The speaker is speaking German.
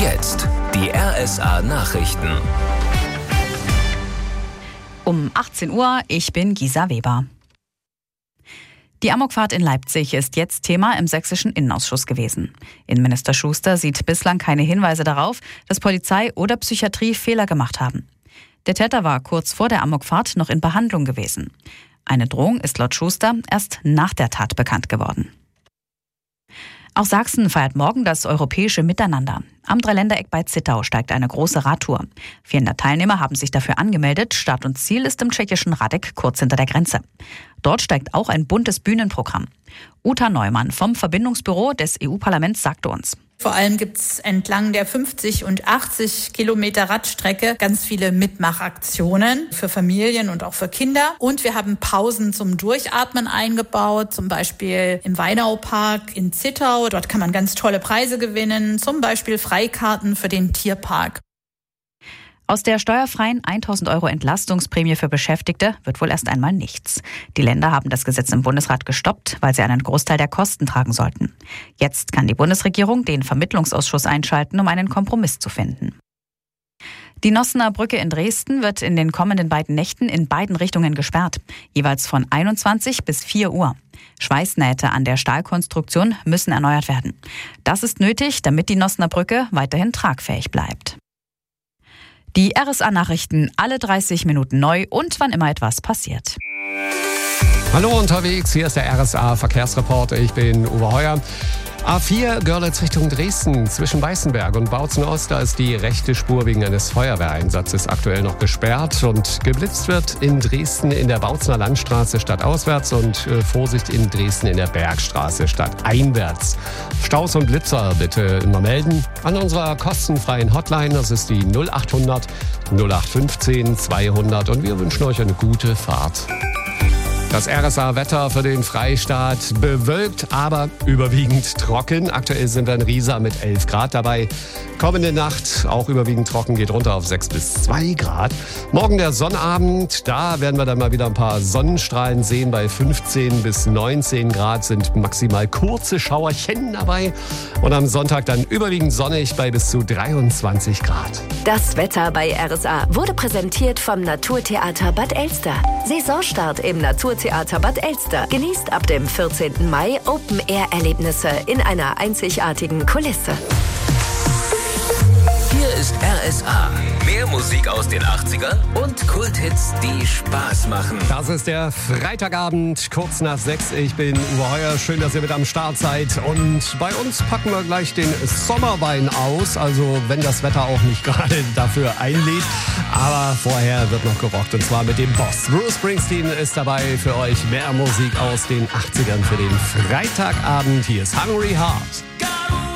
Jetzt die RSA Nachrichten. Um 18 Uhr, ich bin Gisa Weber. Die Amokfahrt in Leipzig ist jetzt Thema im sächsischen Innenausschuss gewesen. Innenminister Schuster sieht bislang keine Hinweise darauf, dass Polizei oder Psychiatrie Fehler gemacht haben. Der Täter war kurz vor der Amokfahrt noch in Behandlung gewesen. Eine Drohung ist laut Schuster erst nach der Tat bekannt geworden. Auch Sachsen feiert morgen das europäische Miteinander. Am Dreiländereck bei Zittau steigt eine große Radtour. 400 Teilnehmer haben sich dafür angemeldet. Start und Ziel ist im tschechischen Radek, kurz hinter der Grenze. Dort steigt auch ein buntes Bühnenprogramm. Uta Neumann vom Verbindungsbüro des EU-Parlaments sagte uns: Vor allem gibt es entlang der 50 und 80 Kilometer Radstrecke ganz viele Mitmachaktionen für Familien und auch für Kinder. Und wir haben Pausen zum Durchatmen eingebaut, zum Beispiel im Weinaupark in Zittau. Dort kann man ganz tolle Preise gewinnen, zum Beispiel Freikarten für den Tierpark. Aus der steuerfreien 1.000 € Entlastungsprämie für Beschäftigte wird wohl erst einmal nichts. Die Länder haben das Gesetz im Bundesrat gestoppt, weil sie einen Großteil der Kosten tragen sollten. Jetzt kann die Bundesregierung den Vermittlungsausschuss einschalten, um einen Kompromiss zu finden. Die Nossener Brücke in Dresden wird in den kommenden beiden Nächten in beiden Richtungen gesperrt, jeweils von 21 bis 4 Uhr. Schweißnähte an der Stahlkonstruktion müssen erneuert werden. Das ist nötig, damit die Nossener Brücke weiterhin tragfähig bleibt. Die RSA-Nachrichten alle 30 Minuten neu und wann immer etwas passiert. Hallo unterwegs, hier ist der RSA-Verkehrsreporter, ich bin Uwe Heuer. A4 Görlitz Richtung Dresden zwischen Weißenberg und Bautzen-Ost, da ist die rechte Spur wegen eines Feuerwehreinsatzes aktuell noch gesperrt und geblitzt wird in Dresden in der Bautzener Landstraße stadtauswärts und Vorsicht in Dresden in der Bergstraße stadteinwärts. Staus und Blitzer bitte immer melden an unserer kostenfreien Hotline, das ist die 0800 0815 200 und wir wünschen euch eine gute Fahrt. Das RSA-Wetter für den Freistaat: bewölkt, aber überwiegend trocken. Aktuell sind wir in Riesa mit 11 Grad dabei. Kommende Nacht auch überwiegend trocken, geht runter auf 6 bis 2 Grad. Morgen der Sonnabend, da werden wir dann mal wieder ein paar Sonnenstrahlen sehen. Bei 15 bis 19 Grad sind maximal kurze Schauerchen dabei. Und am Sonntag dann überwiegend sonnig bei bis zu 23 Grad. Das Wetter bei RSA wurde präsentiert vom Naturtheater Bad Elster. Saisonstart im Naturtheater Bad Elster. Genießt ab dem 14. Mai Open-Air-Erlebnisse in einer einzigartigen Kulisse. Hier ist RSA. Mehr Musik aus den 80ern und Kulthits, die Spaß machen. Das ist der Freitagabend, kurz nach 6. Ich bin Uwe Heuer. Schön, dass ihr mit am Start seid. Und bei uns packen wir gleich den Sommerwein aus. Also wenn das Wetter auch nicht gerade dafür einlädt. Aber vorher wird noch gerockt. Und zwar mit dem Boss. Bruce Springsteen ist dabei für euch. Mehr Musik aus den 80ern für den Freitagabend. Hier ist Hungry Heart.